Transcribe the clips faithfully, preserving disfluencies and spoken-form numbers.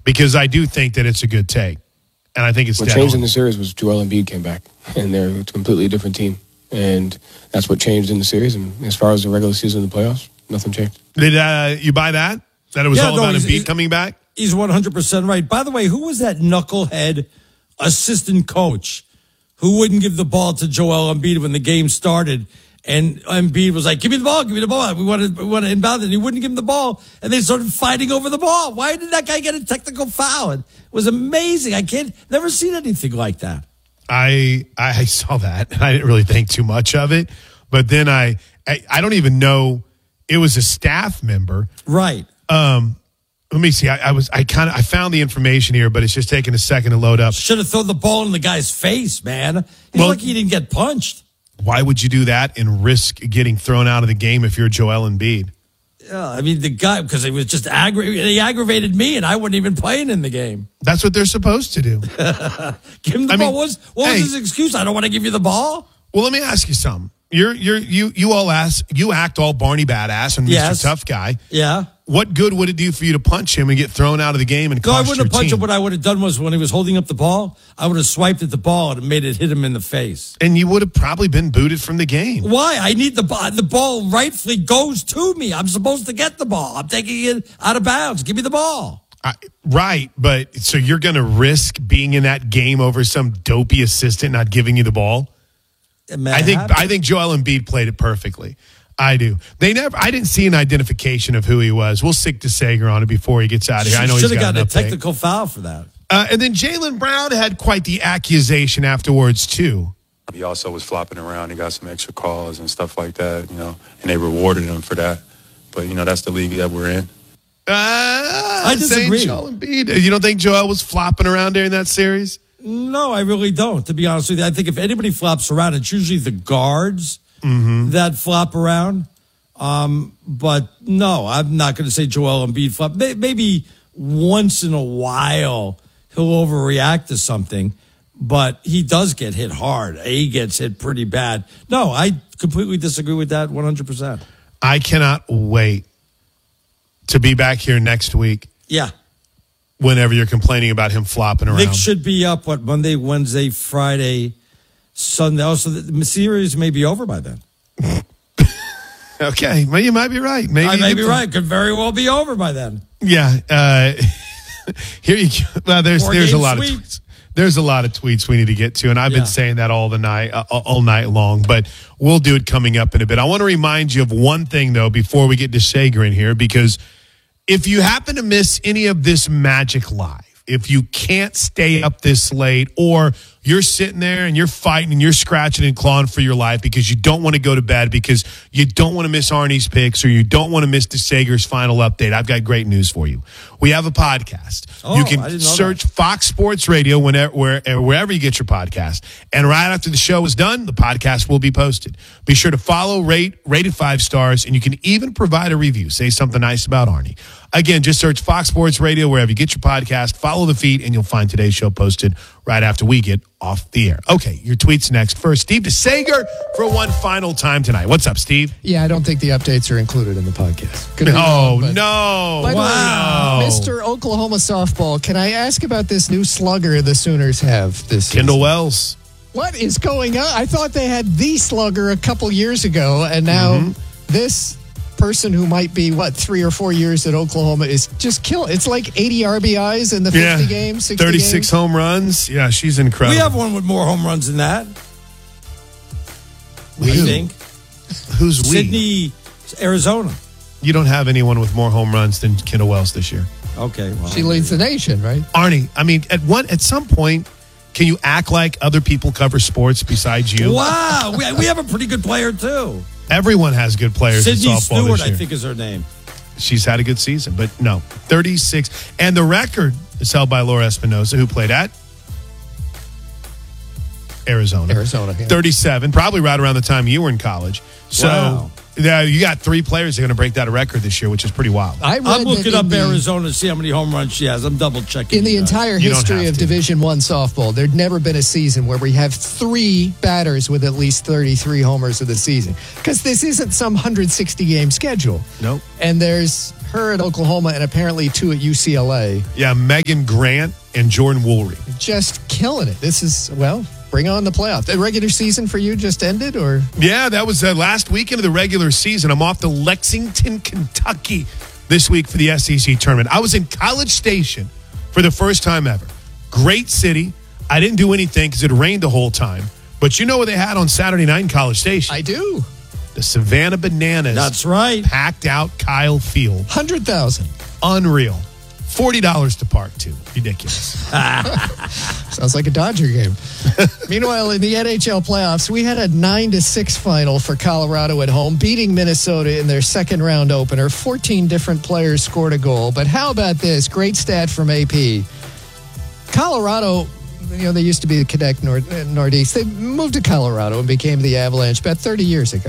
because I do think that it's a good take. And I think it's what dead changed on. in the series was Joel Embiid came back, and they're a completely different team. And that's what changed in the series. And as far as the regular season and the playoffs, nothing changed. Did uh, you buy that? That it was Yeah, all no, about he's- Embiid he's- coming back? He's one hundred percent right. By the way, who was that knucklehead assistant coach who wouldn't give the ball to Joel Embiid when the game started? And Embiid was like, give me the ball, give me the ball. We want to, we want to inbound it. And he wouldn't give him the ball. And they started fighting over the ball. Why did that guy get a technical foul? It was amazing. I can't, never seen anything like that. I I saw that. I didn't really think too much of it. But then I, I, I don't even know. It was a staff member. Right. Um, let me see. I, I was I kind of I found the information here, but it's just taking a second to load up. Should have thrown the ball in the guy's face, man. He's Well- lucky he didn't get punched. Why would you do that and risk getting thrown out of the game if you're Joel Embiid? Yeah, I mean, the guy, because he was just aggravated. He aggravated me, and I wasn't even playing in the game. That's what they're supposed to do. Give him the I ball. mean, what was, what was hey. his excuse? I don't want to give you the ball. Well, let me ask you something. You're you're you you all ask you act all Barney badass and Yes. Mister Tough Guy. Yeah. What good would it do for you to punch him and get thrown out of the game and No, I cost wouldn't your have punched team? him. What I would have done was when he was holding up the ball, I would have swiped at the ball and made it hit him in the face. And you would have probably been booted from the game. Why? I need the ball. The ball rightfully goes to me. I'm supposed to get the ball. I'm taking it out of bounds. Give me the ball. I, right, but so you're going to risk being in that game over some dopey assistant not giving you the ball? Man, I think happen. I think Joel Embiid played it perfectly. I do. They never. I didn't see an identification of who he was. We'll stick to Sager on it before he gets out of here. I know he's should have got gotten an a update. technical foul for that. Uh, and then Jaylen Brown had quite the accusation afterwards too. He also was flopping around. He got some extra calls and stuff like that, you know, and they rewarded him for that. But, you know, that's the league that we're in. Uh, I disagree. Joel Embiid. You don't think Joel was flopping around during that series? No, I really don't, to be honest with you. I think if anybody flops around, it's usually the guards Mm-hmm. that flop around. Um, but no, I'm not going to say Joel Embiid flop. May- Maybe once in a while he'll overreact to something, but he does get hit hard. He gets hit pretty bad. No, I completely disagree with that one hundred percent. I cannot wait to be back here next week Yeah. whenever you're complaining about him flopping around. Nick should be up, what, Monday, Wednesday, Friday, Sunday. Oh, so the series may be over by then. Okay, well, you might be right. Maybe I may you be can- right. Could very well be over by then. Yeah. Uh, here you go. Well, there's Four there's a game lot sweep. of tweets. There's a lot of tweets we need to get to, and I've Yeah. been saying that all the night, uh, all night long. But we'll do it coming up in a bit. I want to remind you of one thing though before we get to Sager in here, because if you happen to miss any of this magic live, if you can't stay up this late, or you're sitting there and you're fighting and you're scratching and clawing for your life because you don't want to go to bed because you don't want to miss Arnie's picks or you don't want to miss the Sager's final update, I've got great news for you. We have a podcast. Oh, you I can didn't know search that. Fox Sports Radio whenever, where, wherever you get your podcast. And right after the show is done, the podcast will be posted. Be sure to follow, rate, rate it five stars, and you can even provide a review. Say something nice about Arnie. Again, just search Fox Sports Radio wherever you get your podcast. Follow the feed, and you'll find today's show posted right after we get off the air. Okay, your tweets next. First, Steve DeSager for one final time tonight. What's up, Steve? Yeah, I don't think the updates are included in the podcast. Could be No, wrong, but- no. By the way, Wow. Mister Oklahoma softball, can I ask about this new slugger the Sooners have this Kendall season? Wells. What is going on? I thought they had the slugger a couple years ago, and now Mm-hmm. this person who might be, what, three or four years at Oklahoma is just killing. It's like eighty R B Is in the fifty Yeah. games, sixty thirty-six games. home runs. Yeah, she's incredible. We have one with more home runs than that. We I do. think. Who's we? Sydney, Arizona. You don't have anyone with more home runs than Kendall Wells this year. Okay. Well, She leads the nation, right? Arnie, I mean, at one at some point, can you act like other people cover sports besides you? Wow. we, we have a pretty good player, too. Everyone has good players Sydney in softball Stewart, this year. I think, is her name. She's had a good season, but no, thirty-six. And the record is held by Laura Espinosa, who played at Arizona. Arizona, yeah. thirty-seven, probably right around the time you were in college. So Wow. yeah, you got three players that are going to break that record this year, which is pretty wild. I read I'm that looking in up the- Arizona to see how many home runs she has. I'm double checking. In the you guys. entire You don't history have of to. Division One softball, there'd never been a season where we have three batters with at least thirty-three homers of the season. Because this isn't some one hundred sixty game schedule. Nope. And there's her at Oklahoma and apparently two at U C L A. Yeah, Megan Grant and Jordan Woolry. Just killing it. This is, well, bring on the playoff. The regular season for you just ended, or? Yeah, that was the last weekend of the regular season. I'm off to Lexington, Kentucky this week for the S E C tournament. I was in College Station for the first time ever. Great city. I didn't do anything because it rained the whole time. But you know what they had on Saturday night in College Station? I do. The Savannah Bananas. That's right. Packed out Kyle Field. one hundred thousand. Unreal. forty dollars to park, too. Ridiculous. Sounds like a Dodger game. Meanwhile, in the N H L playoffs, we had a nine to six final for Colorado at home, beating Minnesota in their second round opener. fourteen different players scored a goal. But how about this? Great stat from A P. Colorado, you know, they used to be the Quebec Nord- Nordiques. They moved to Colorado and became the Avalanche about thirty years ago.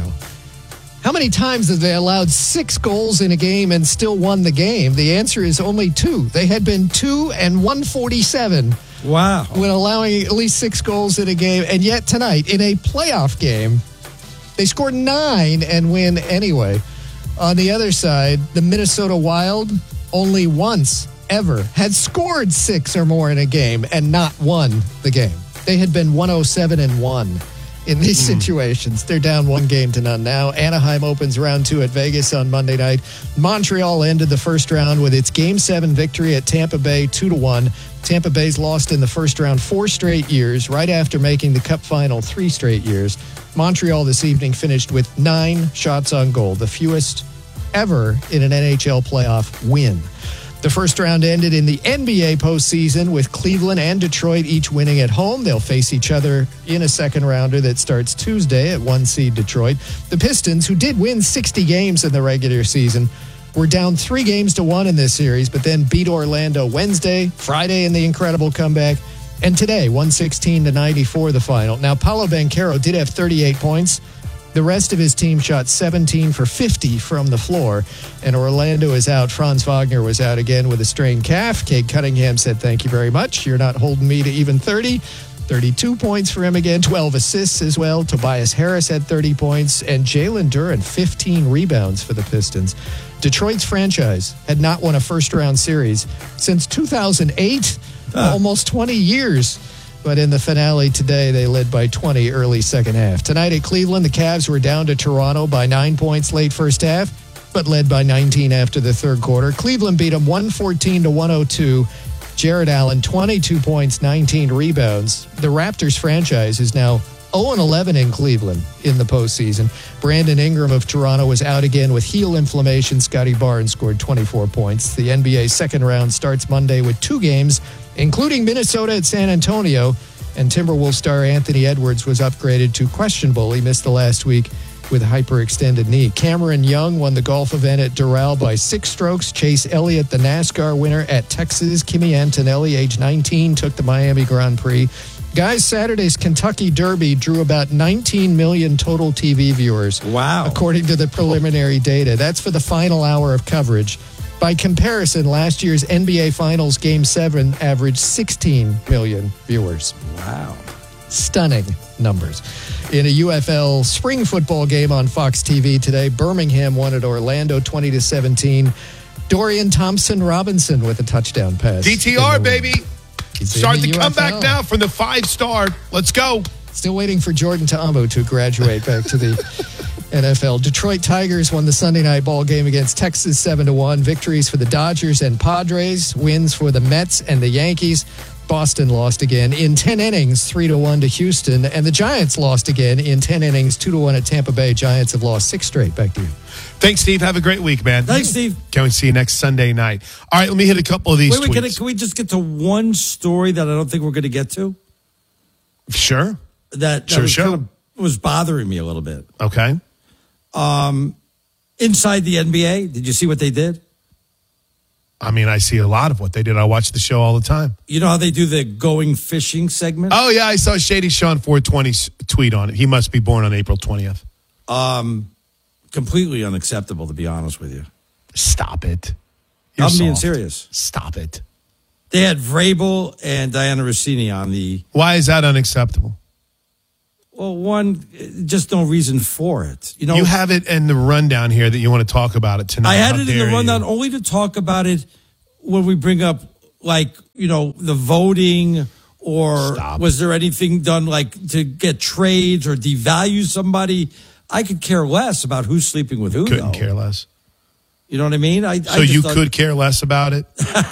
How many times have they allowed six goals in a game and still won the game? The answer is only two. They had been two and one forty-seven Wow. when allowing at least six goals in a game. And yet tonight, in a playoff game, they scored nine and win anyway. On the other side, the Minnesota Wild only once ever had scored six or more in a game and not won the game. They had been one oh seven and one. In these mm. situations, they're down one game to none now. Anaheim opens round two at Vegas on Monday night. Montreal ended the first round with its game seven victory at Tampa Bay, two to one. Tampa Bay's lost in the first round four straight years, right after making the Cup final three straight years. Montreal this evening finished with nine shots on goal, the fewest ever in an N H L playoff win. The first round ended in the N B A postseason with Cleveland and Detroit each winning at home. They'll face each other in a second rounder that starts Tuesday at one seed Detroit. The Pistons, who did win sixty games in the regular season, were down three games to one in this series, but then beat Orlando Wednesday, Friday in the incredible comeback, and today one sixteen to ninety-four the final. Now, Paolo Banchero did have thirty-eight points. The rest of his team shot seventeen for fifty from the floor, and Orlando is out. Franz Wagner was out again with a strained calf. Cade Cunningham said, "Thank you very much. You're not holding me to even thirty." thirty-two points for him again, twelve assists as well. Tobias Harris had thirty points, and Jalen Duren, fifteen rebounds for the Pistons. Detroit's franchise had not won a first-round series since two thousand eight, uh. almost twenty years. But in the finale today, they led by twenty early second half. Tonight at Cleveland, the Cavs were down to Toronto by nine points late first half, but led by nineteen after the third quarter. Cleveland beat them one fourteen to one oh two. Jared Allen, twenty-two points, nineteen rebounds. The Raptors franchise is now oh and eleven in Cleveland in the postseason. Brandon Ingram of Toronto was out again with heel inflammation. Scotty Barnes scored twenty-four points. The N B A second round starts Monday with two games, including Minnesota at San Antonio. And Timberwolves star Anthony Edwards was upgraded to questionable. He missed the last week with a hyperextended knee. Cameron Young won the golf event at Doral by six strokes. Chase Elliott, the NASCAR winner at Texas. Kimi Antonelli, age nineteen, took the Miami Grand Prix. Guys, Saturday's Kentucky Derby drew about nineteen million total T V viewers. Wow. According to the preliminary data. That's for the final hour of coverage. By comparison, last year's N B A Finals Game seven averaged sixteen million viewers. Wow. Stunning numbers. In a U F L spring football game on Fox T V today, Birmingham won at Orlando twenty to seventeen. Dorian Thompson-Robinson with a touchdown pass. D T R, baby. He's Starting in to the come U F L. back now from the five-star. Let's go. Still waiting for Jordan Ta'amu to graduate back to the N F L. Detroit Tigers won the Sunday night ball game against Texas seven to one. Victories for the Dodgers and Padres. Wins for the Mets and the Yankees. Boston lost again in ten innings, three to one to Houston. And the Giants lost again in ten innings, two to one at Tampa Bay. Giants have lost six straight. Back to you. Thanks, Steve. Have a great week, man. Thanks, Steve. Can we see you next Sunday night? All right, let me hit a couple of these Wait, wait, tweets. can, I, can we just get to one story that I don't think we're going to get to? Sure. That, that Sure, was, sure. kind of, was bothering me a little bit. Okay. Um, inside the N B A, did you see what they did? I mean, I see a lot of what they did. I watch the show all the time. You know how they do the going fishing segment? Oh, yeah, I saw Shady Sean four twenty's tweet on it. He must be born on April twentieth. Um, completely unacceptable, to be honest with you. Stop it. You're I'm being soft. serious. Stop it. They had Vrabel and Diana Rossini on the... Why is that unacceptable? Well, one, just no reason for it. You know, You have it in the rundown here that you want to talk about it tonight. I had How it in the dare rundown you. only to talk about it when we bring up, like, you know, the voting, or Stop. was there anything done like to get trades or devalue somebody? I could care less about who's sleeping with who. Couldn't though. care less. You know what I mean? I, So you could care less about it?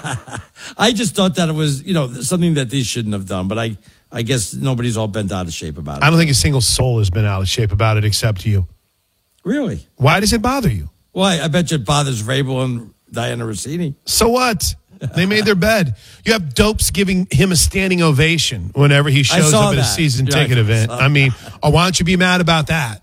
I just thought that it was, you know, something that they shouldn't have done. But I, I guess nobody's all bent out of shape about it. I don't think a single soul has been out of shape about it except you. Really? Why does it bother you? Well, I, I bet you it bothers Vrabel and Diana Rossini. So what? They made their bed. You have dopes giving him a standing ovation whenever he shows saw up at a that. season Yeah, ticket I event. saw I mean, oh, why don't you be mad about that?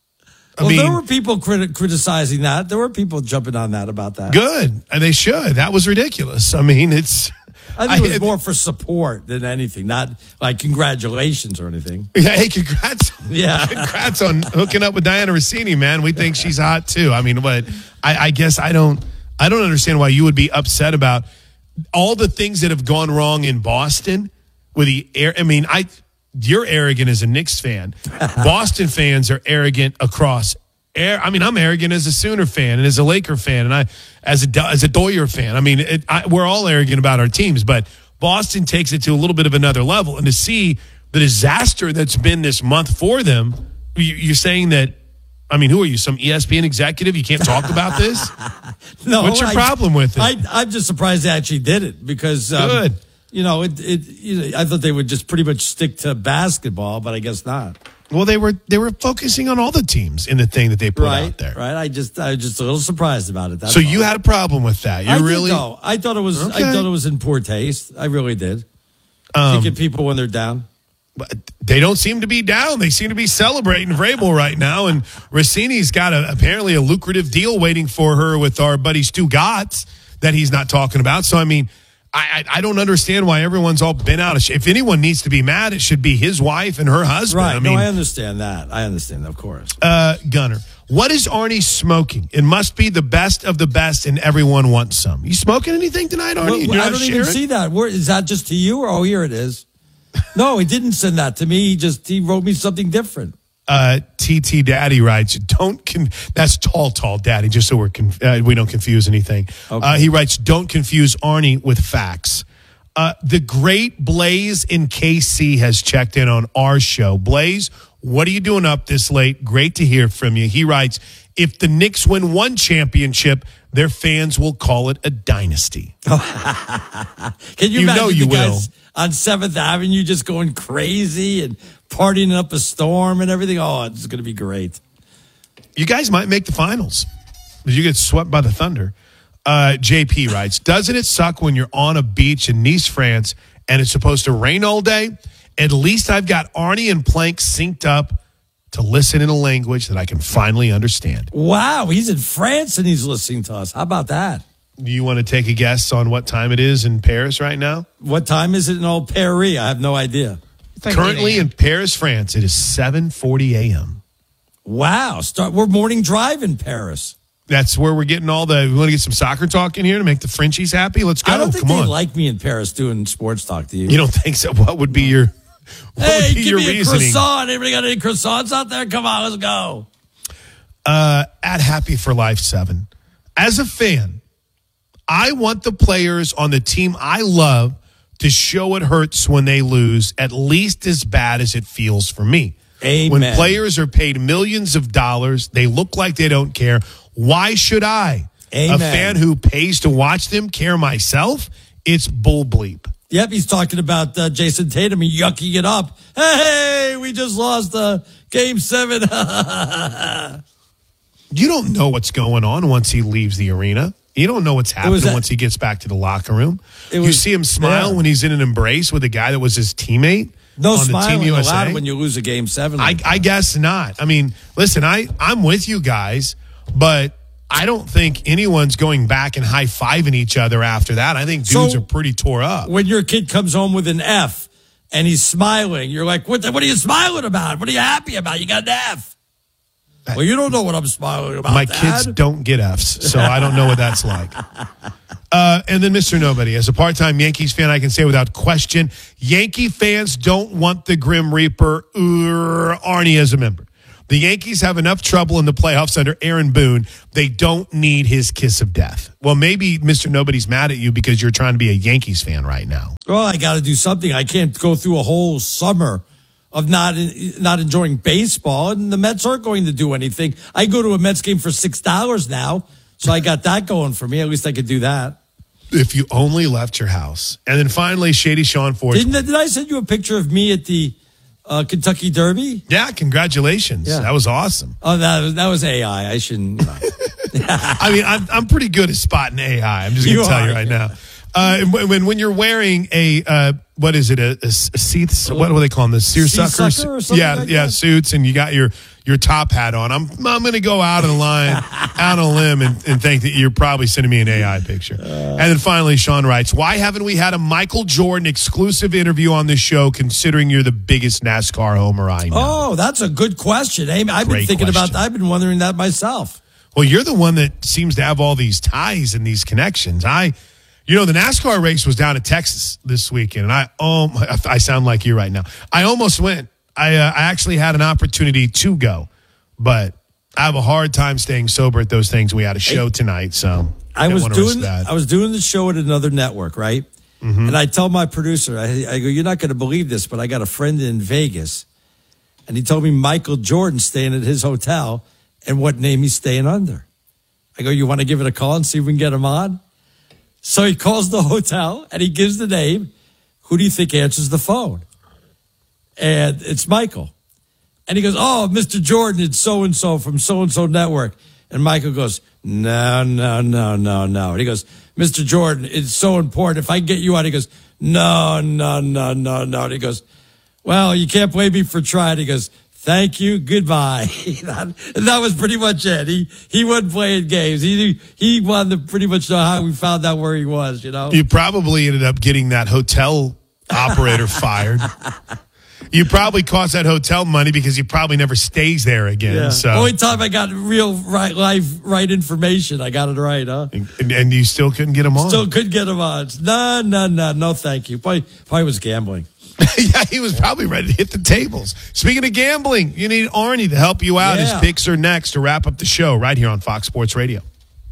I Well, mean, there were people criti- criticizing that. There were people jumping on that about that. good. And they should. That was ridiculous. I mean, it's. I think it was I- more for support than anything, not like congratulations or anything. Yeah, hey, congrats. Yeah. Congrats on hooking up with Diana Rossini, man. We think she's hot too. I mean, but I, I guess I don't I don't understand why you would be upset about all the things that have gone wrong in Boston with the air. I mean, I you're arrogant as a Knicks fan. Boston fans are arrogant across air. I mean, I'm arrogant as a Sooner fan and as a Laker fan, and I as a as a Doyer fan. I mean, it, I, we're all arrogant about our teams, but Boston takes it to a little bit of another level. And to see the disaster that's been this month for them, you, you're saying that. I mean, who are you? Some E S P N executive? You can't talk about this? No, What's your I- problem with it? I, I'm just surprised they actually did it because, um, Good. you know, it, it, you know, I thought they would just pretty much stick to basketball, but I guess not. Well, they were they were focusing on all the teams in the thing that they put Right, out there. right. I just, I was just a little surprised about it. That's So all. you had a problem with that? You I really? did, though. I thought it was, Okay. I thought it was in poor taste. I really did. Um, Thinking people when they're down. But they don't seem to be down. They seem to be celebrating Vrabel right now. And Rossini's got a, apparently a lucrative deal waiting for her with our buddy Stu Gotts that he's not talking about. So, I mean, I, I, I don't understand why everyone's all been out of shape. If anyone needs to be mad, it should be his wife and her husband. Right. I mean, no, I understand that. I understand, of course. uh, Gunner, what is Arnie smoking? It must be the best of the best, and everyone wants some. You smoking anything tonight, Arnie? Well, You're I not don't even sharing? see that. Where, is that just to you? Or, oh, here it is. No, he didn't send that to me. He just he wrote me something different. Uh, T T Daddy writes, "Don't con- that's tall, tall Daddy." Just so we're conf- uh, we don't confuse anything. Okay. Uh, he writes, "Don't confuse Arnie with facts." Uh, the great Blaze in K C has checked in on our show. Blaze, what are you doing up this late? Great to hear from you. He writes, "If the Knicks win one championship, their fans will call it a dynasty." Can you, You imagine know you the guys will. on Seventh Avenue just going crazy and partying up a storm and everything? Oh, it's going to be great. You guys might make the finals. You get swept by the Thunder. Uh, J P writes, "Doesn't it suck when you're on a beach in Nice, France, and it's supposed to rain all day? At least I've got Arnie and Plank synced up to listen in a language that I can finally understand." Wow, he's in France and he's listening to us. How about that? Do you want to take a guess on what time it is in Paris right now? What time is it in old Paris? I have no idea. like Currently eight a.m. in Paris, France, it is seven forty a.m. Wow, start we're morning drive in Paris. That's where we're getting all the. We want to get some soccer talk in here to make the Frenchies happy. Let's go. I don't think Come they on. like me in Paris doing sports talk to you. You don't think so? What would be your? What hey, would be give your me a reasoning? croissant. Anybody got any croissants out there? Come on, let's go. Uh, at Happy for Life seven. As a fan, I want the players on the team I love to show it hurts when they lose at least as bad as it feels for me. Amen. When players are paid millions of dollars, they look like they don't care. Why should I, Amen. a fan who pays to watch them, care myself? It's bull bleep. Yep, he's talking about uh, Jason Tatum yucking it up. Hey, we just lost uh, game seven. You don't know what's going on once he leaves the arena. You don't know what's happening that- once he gets back to the locker room. It You was- see him smile yeah. when he's in an embrace with a guy that was his teammate. No on the Team smiling U S A. allowed when you lose a game seven. I, I guess not. I mean, listen, I, I'm with you guys, but I don't think anyone's going back and high-fiving each other after that. I think dudes So- are pretty tore up. When your kid comes home with an F and he's smiling, you're like, what, the, what are you smiling about? What are you happy about? You got an F. Well, you don't know what I'm smiling about, My Dad. kids don't get Fs, so I don't know what that's like. Uh, and then Mister Nobody. As a part-time Yankees fan, I can say without question, Yankee fans don't want the Grim Reaper or Arnie as a member. The Yankees have enough trouble in the playoffs under Aaron Boone. They don't need his kiss of death. Well, maybe Mister Nobody's mad at you because you're trying to be a Yankees fan right now. Well, I got to do something. I can't go through a whole summer of not not enjoying baseball, and the Mets aren't going to do anything. I go to a Mets game for six dollars now, so I got that going for me. At least I could do that. If you only left your house. And then finally, Shady Sean Ford. Didn't did I send you a picture of me at the uh, Kentucky Derby? Yeah, congratulations. Yeah. That was awesome. Oh, that was that was A I. I shouldn't. You know. I mean, I'm I'm pretty good at spotting A I. I'm just going to tell are. you right now. Uh, when when you're wearing a uh, what is it a, a, a seat? What do they call them? The seersuckers? Seersucker or something Yeah, like yeah, that? suits, and you got your your top hat on. I'm I'm going to go out on a line, out on a limb, and, and think that you're probably sending me an A I picture. Uh, and then finally, Sean writes, "Why haven't we had a Michael Jordan exclusive interview on this show? Considering you're the biggest NASCAR homer I know." Oh, that's a good question. Amy. I've been Great thinking about question. that. I've been wondering that myself. Well, you're the one that seems to have all these ties and these connections. I. You know, the NASCAR race was down in Texas this weekend, and I oh, my, I sound like you right now. I almost went. I uh, I actually had an opportunity to go, but I have a hard time staying sober at those things. We had a show tonight, so I didn't was wanna risk doing that. I was doing the show at another network, right? Mm-hmm. And I tell my producer, I, I go, "You're not going to believe this, but I got a friend in Vegas, and he told me Michael Jordan's staying at his hotel, and what name he's staying under." I go, "You want to give it a call and see if we can get him on?" So he calls the hotel and he gives the name. Who do you think answers the phone? And it's Michael. And he goes, "Oh, Mister Jordan, it's so-and-so from so-and-so network." And Michael goes, "No, no, no, no, no." And he goes, "Mister Jordan, it's so important. If I can get you out," he goes, "No, no, no, no, no." And he goes, "Well, you can't blame me for trying." He goes, "Thank you, goodbye." that, that was pretty much it. He he wasn't playing games. He he wanted to pretty much know how we found out where he was, you know? You probably ended up getting that hotel operator fired. You probably cost that hotel money because he probably never stays there again. Yeah. So Only time I got real right life right information, I got it right, huh? and, and you still couldn't get him on. Still couldn't get him on. No, no, no, no, thank you. Probably, probably was gambling. Yeah, he was probably ready to hit the tables. Speaking of gambling, you need Arnie to help you out. Yeah. His picks are next to wrap up the show right here on Fox Sports Radio.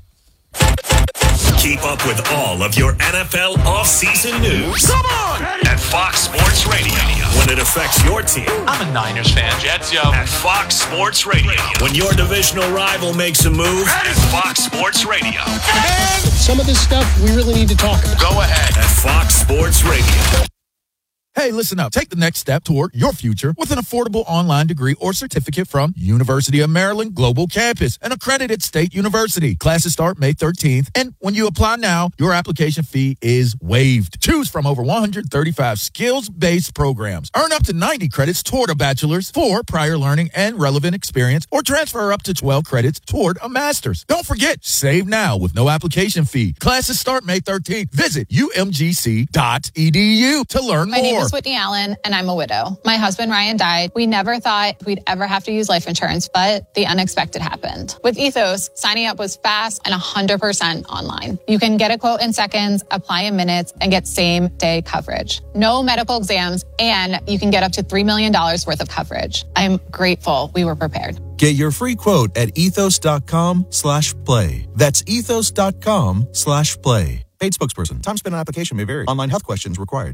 Keep up with all of your N F L offseason news. Come on! At Fox Sports Radio. When it affects your team. I'm a Niners fan. Jets, yo. At Fox Sports Radio. When your divisional rival makes a move. At Fox Sports Radio. And some of this stuff we really need to talk about. Go ahead. At Fox Sports Radio. Hey, listen up. Take the next step toward your future with an affordable online degree or certificate from University of Maryland Global Campus, an accredited state university. Classes start May thirteenth, and when you apply now, your application fee is waived. Choose from over one hundred thirty-five skills-based programs. Earn up to ninety credits toward a bachelor's for prior learning and relevant experience, or transfer up to twelve credits toward a master's. Don't forget, save now with no application fee. Classes start May thirteenth. Visit U M G C dot E D U to learn My more. name is Whitney Allen, and I'm a widow. My husband, Ryan, died. We never thought we'd ever have to use life insurance, but the unexpected happened. With Ethos, signing up was fast and one hundred percent online. You can get a quote in seconds, apply in minutes, and get same-day coverage. No medical exams, and you can get up to three million dollars worth of coverage. I'm grateful we were prepared. Get your free quote at ethos.com slash play. That's ethos.com slash play. Paid spokesperson. Time spent on application may vary. Online health questions required.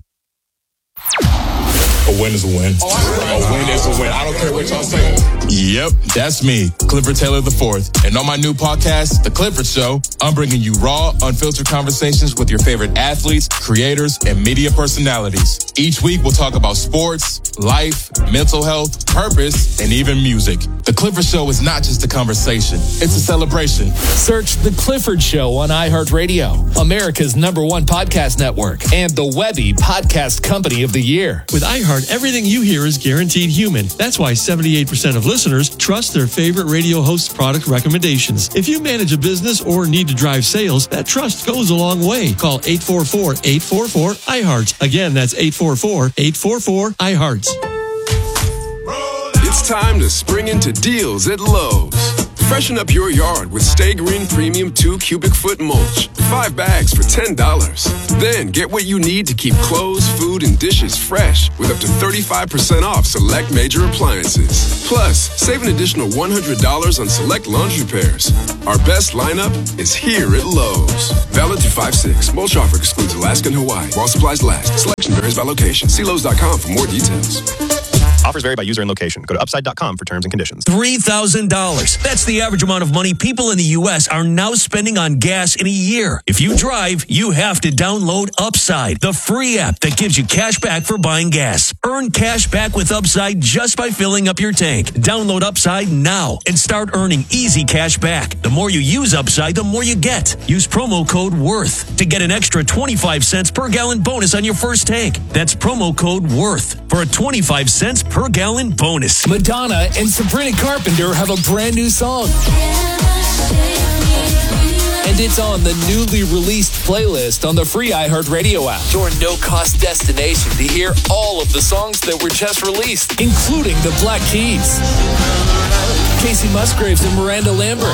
A win is a win. A win is a win. I don't care what y'all say. Yep, that's me, Clifford Taylor the fourth. And on my new podcast, The Clifford Show, I'm bringing you raw, unfiltered conversations with your favorite athletes, creators, and media personalities. Each week, we'll talk about sports, life, mental health, purpose, and even music. The Clifford Show is not just a conversation. It's a celebration. Search The Clifford Show on iHeartRadio, America's number one podcast network, and the Webby Podcast Company of the Year. With iHeart, everything you hear is guaranteed human. That's why seventy-eight percent of listeners trust their favorite radio host's product recommendations. If you manage a business or need to drive sales, that trust goes a long way. Call eight four four, eight four four, iHeart. Again, that's eight four four, eight four four, iHeart. It's time to spring into deals at Lowe's. Freshen up your yard with Stay Green Premium two cubic foot mulch. Five bags for ten dollars. Then get what you need to keep clothes, food, and dishes fresh with up to thirty-five percent off select major appliances. Plus, save an additional one hundred dollars on select laundry pairs. Our best lineup is here at Lowe's. Valid through five six. Mulch offer excludes Alaska and Hawaii while supplies last. Selection varies by location. See Lowe's dot com for more details. Offers vary by user and location. Go to upside dot com for terms and conditions. three thousand dollars. That's the average amount of money people in the U S are now spending on gas in a year. If you drive, you have to download Upside, the free app that gives you cash back for buying gas. Earn cash back with Upside just by filling up your tank. Download Upside now and start earning easy cash back. The more you use Upside, the more you get. Use promo code WORTH to get an extra twenty-five cents per gallon bonus on your first tank. That's promo code WORTH for a twenty-five cents per gallon bonus. Madonna and Sabrina Carpenter have a brand new song. And it's on the newly released playlist on the free iHeartRadio app. Your no-cost destination to hear all of the songs that were just released, including the Black Keys, Casey Musgraves and Miranda Lambert,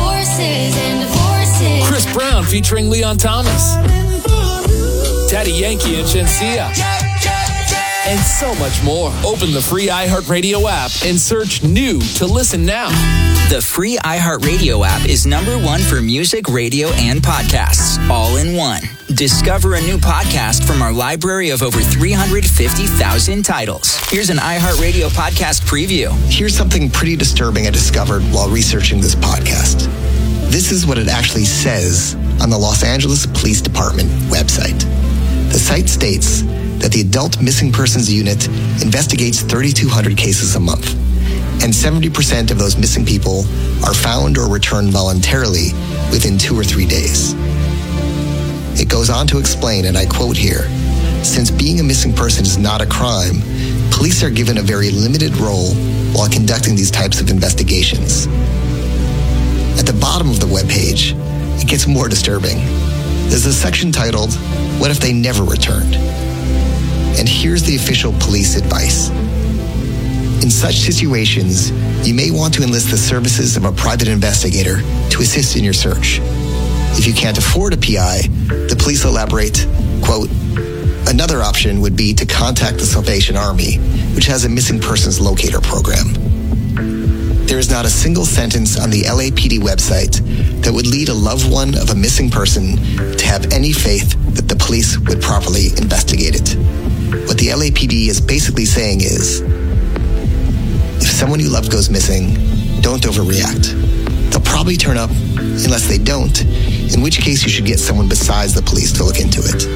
Chris Brown featuring Leon Thomas, Daddy Yankee and Shenseea, and so much more. Open the free iHeartRadio app and search new to listen now. The free iHeartRadio app is number one for music, radio, and podcasts, all in one. Discover a new podcast from our library of over three hundred fifty thousand titles. Here's an iHeartRadio podcast preview. Here's something pretty disturbing I discovered while researching this podcast. This is what it actually says on the Los Angeles Police Department website. The site states that the Adult Missing Persons Unit investigates thirty-two hundred cases a month, and seventy percent of those missing people are found or returned voluntarily within two or three days. It goes on to explain, and I quote here, since being a missing person is not a crime, police are given a very limited role while conducting these types of investigations. At the bottom of the webpage, it gets more disturbing. There's a section titled, What If They Never Returned? And here's the official police advice. In such situations, you may want to enlist the services of a private investigator to assist in your search. If you can't afford a P I, the police elaborate, quote, another option would be to contact the Salvation Army, which has a missing persons locator program. There is not a single sentence on the L A P D website that would lead a loved one of a missing person to have any faith that the police would properly investigate it. What the L A P D is basically saying is, if someone you love goes missing, don't overreact. They'll probably turn up unless they don't, in which case you should get someone besides the police to look into it.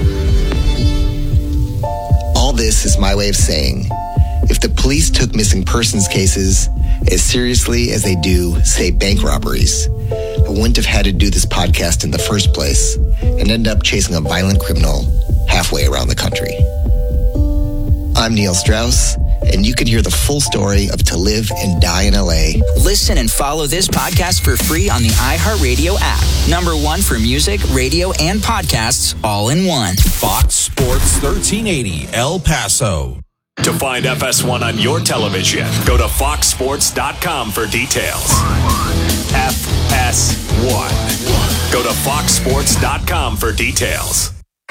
All this is my way of saying, if the police took missing persons cases as seriously as they do, say, bank robberies, I wouldn't have had to do this podcast in the first place and end up chasing a violent criminal halfway around the country. I'm Neil Strauss, and you can hear the full story of To Live and Die in L A. Listen and follow this podcast for free on the iHeartRadio app. Number one for music, radio, and podcasts, all in one. Fox Sports thirteen eighty, El Paso. To find F S one on your television, go to fox sports dot com for details. F S one. Go to fox sports dot com for details. All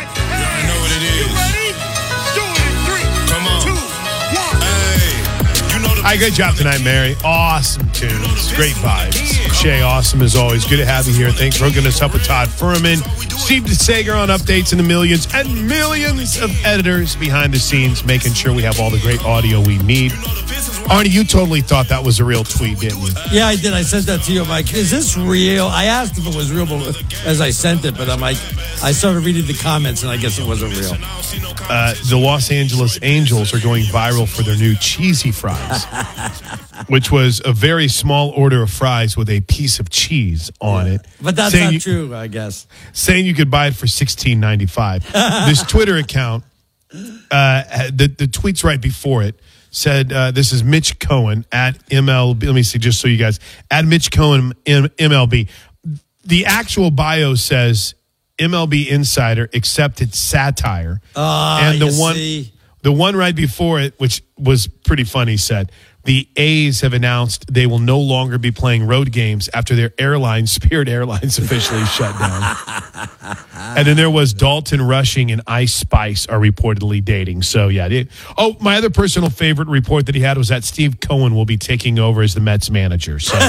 right, great job tonight, Mary. Awesome tunes. Great vibes. Shay, awesome as always. Good to have you here. Thanks for hooking us up with Todd Furman, Steve DeSager on updates in the millions, and millions of editors behind the scenes making sure we have all the great audio we need. Arnie, you totally thought that was a real tweet, didn't you? Yeah, I did. I sent that to you. I'm like, is this real? I asked if it was real as I sent it, but I'm like, I started reading the comments, and I guess it wasn't real. Uh, the Los Angeles Angels are going viral for their new cheesy fries, which was a very small order of fries with a piece of cheese on yeah. it. But that's not you, true, I guess. Saying you could buy it for sixteen ninety-five. This Twitter account, uh, the, the tweets right before it, said, uh, this is Mitch Cohen at M L B. Let me see, just so you guys, at Mitch Cohen M- MLB. The actual bio says M L B Insider accepted satire. Uh, and the you one see. The one right before it, which was pretty funny, said, the A's have announced they will no longer be playing road games after their airline, Spirit Airlines, officially shut down. And then there was Dalton Rushing and Ice Spice are reportedly dating. So, yeah. They, oh, my other personal favorite report that he had was that Steve Cohen will be taking over as the Mets manager. So,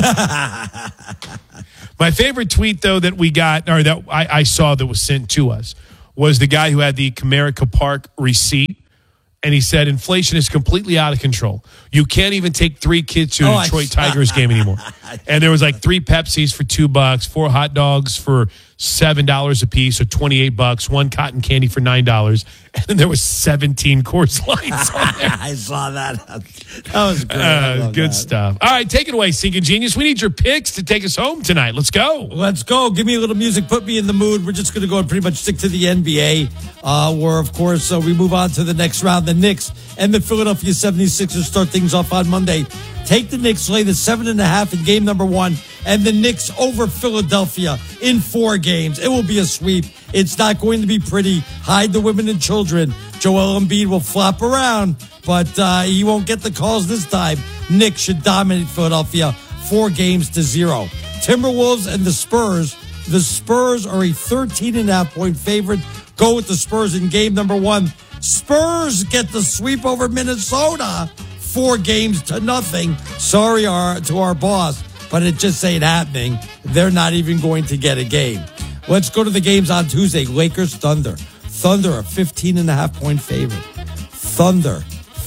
my favorite tweet, though, that we got, or that I, I saw that was sent to us, was the guy who had the Comerica Park receipt. And he said, inflation is completely out of control. You can't even take three kids to a Oh, Detroit I- Tigers game anymore. And there was like three Pepsis for two bucks, four hot dogs for seven dollars a piece, or twenty-eight bucks, one cotton candy for nine dollars. And then there was seventeen Coors Lights on there. I saw that. That was great. I Uh, love good that. stuff. All right, take it away, Sinking Genius. We need your picks to take us home tonight. Let's go. Let's go. Give me a little music. Put me in the mood. We're just going to go and pretty much stick to the N B A, uh, where, of course, uh, we move on to the next round. The Knicks and the Philadelphia seventy-sixers start things off on Monday. Take the Knicks, lay the seven and a half in game number one, and the Knicks over Philadelphia in four games. It will be a sweep. It's not going to be pretty. Hide the women and children. Joel Embiid will flop around, but uh, he won't get the calls this time. Knicks should dominate Philadelphia four games to zero. Timberwolves and the Spurs. The Spurs are a thirteen and a half point favorite. Go with the Spurs in game number one. Spurs get the sweep over Minnesota. Four games to nothing. Sorry our, to our boss, but it just ain't happening. They're not even going to get a game. Let's go to the games on Tuesday. Lakers, Thunder. Thunder, a fifteen and a half point favorite. Thunder,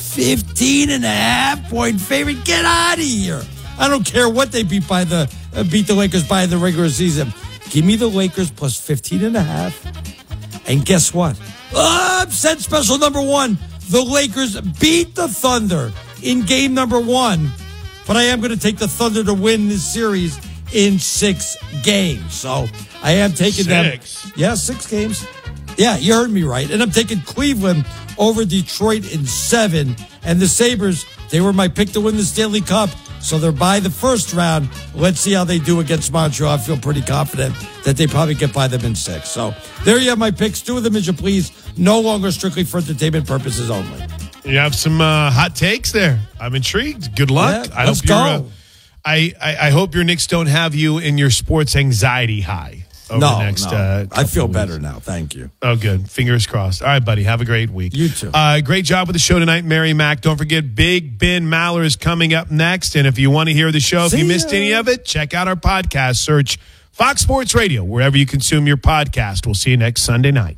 fifteen and a half point favorite. Get out of here. I don't care what they beat by the uh, beat the Lakers by in the regular season. Give me the Lakers plus fifteen and a half. And guess what? Upset special number one. The Lakers beat the Thunder in game number one. But I am going to take the Thunder to win this series in six games. So I am taking Six? them. Yeah, six games. Yeah, you heard me right. And I'm taking Cleveland over Detroit in seven. And the Sabres, they were my pick to win the Stanley Cup. So they're by the first round. Let's see how they do against Montreal. I feel pretty confident that they probably get by them in six. So there you have my picks. Do with them as you please. No longer strictly for entertainment purposes only. You have some uh, hot takes there. I'm intrigued. Good luck. Yeah, I let's hope you're, uh, go. I, I I hope your Knicks don't have you in your sports anxiety high over No, the next. no. Uh, I feel couple better weeks. now. Thank you. Oh, good. Fingers crossed. All right, buddy. Have a great week. You too. Uh, great job with the show tonight, Mary Mack. Don't forget, Big Ben Maller is coming up next. And if you want to hear the show, if See you missed ya. any of it, check out our podcast. Search Fox Sports Radio wherever you consume your podcast. We'll see you next Sunday night.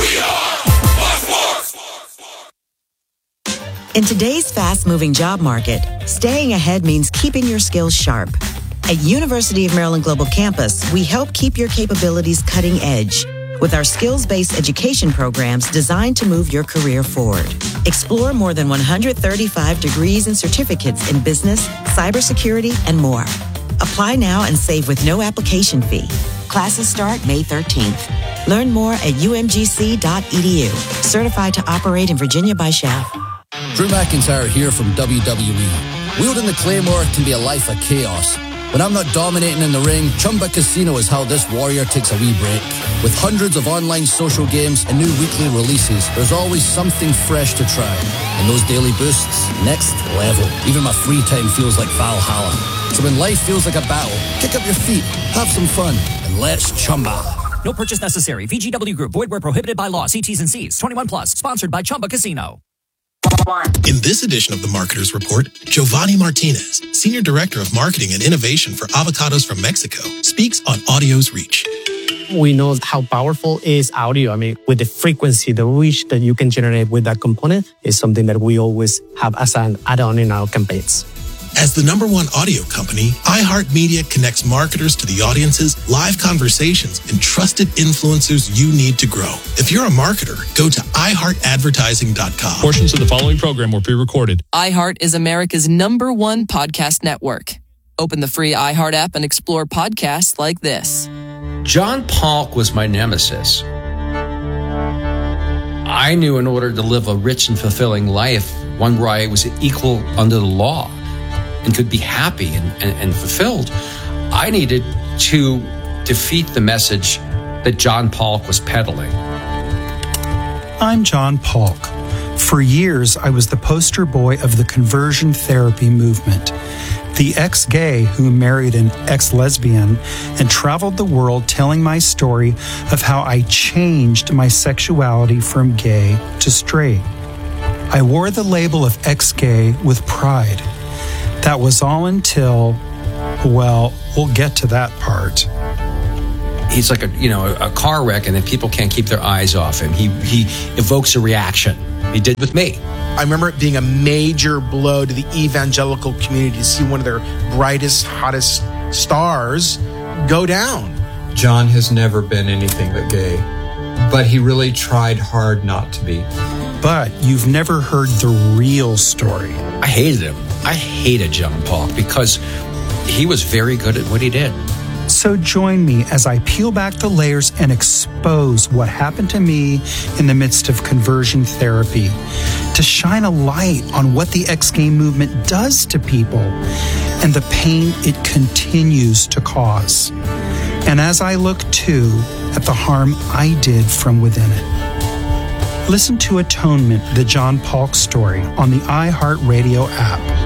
In today's fast-moving job market, staying ahead means keeping your skills sharp. At University of Maryland Global Campus, we help keep your capabilities cutting edge with our skills-based education programs designed to move your career forward. Explore more than one hundred thirty-five degrees and certificates in business, cybersecurity, and more. Apply now and save with no application fee. Classes start May thirteenth. Learn more at u m g c dot e d u. Certified to operate in Virginia by S H A F. Drew McIntyre here from W W E. Wielding the Claymore can be a life of chaos. When I'm not dominating in the ring, Chumba Casino is how this warrior takes a wee break. With hundreds of online social games and new weekly releases, there's always something fresh to try. And those daily boosts, next level. Even my free time feels like Valhalla. So when life feels like a battle, kick up your feet, have some fun, and let's Chumba. No purchase necessary. V G W Group. Void where prohibited by law. See T's and C's. twenty-one plus. Sponsored by Chumba Casino. In this edition of the Marketer's Report, Giovanni Martinez, Senior Director of Marketing and Innovation for Avocados from Mexico, speaks on audio's reach. We know how powerful is audio. I mean, with the frequency, the reach that you can generate with that component is something that we always have as an add-on in our campaigns. As the number one audio company, iHeartMedia connects marketers to the audiences, live conversations, and trusted influencers you need to grow. If you're a marketer, go to i heart advertising dot com. Portions of the following program were pre-recorded. iHeart is America's number one podcast network. Open the free iHeart app and explore podcasts like this. John Polk was my nemesis. I knew in order to live a rich and fulfilling life, one where I was equal under the law and could be happy and, and, and fulfilled, I needed to defeat the message that John Polk was peddling. I'm John Polk, For years, I was the poster boy of the conversion therapy movement. The ex-gay who married an ex-lesbian and traveled the world telling my story of how I changed my sexuality from gay to straight. I wore the label of ex-gay with pride. That was all until, well, we'll get to that part. He's like a, you know, a car wreck, and then people can't keep their eyes off him. He he evokes a reaction. He did with me. I remember it being a major blow to the evangelical community to see one of their brightest, hottest stars go down. John has never been anything but gay, but he really tried hard not to be. But you've never heard the real story. I hated him. I hated John Paul because he was very good at what he did. So join me as I peel back the layers and expose what happened to me in the midst of conversion therapy, to shine a light on what the ex-gay movement does to people and the pain it continues to cause. And as I look too at the harm I did from within it. Listen to Atonement, the John Paulk story on the iHeartRadio app.